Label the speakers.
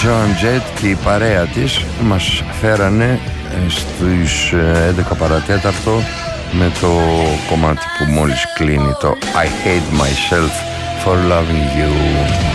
Speaker 1: Joan Jett και η παρέα της μας φέρανε στους 11 παρατέταρτο με το κομμάτι που μόλις κλείνει, το I Hate Myself for Loving You.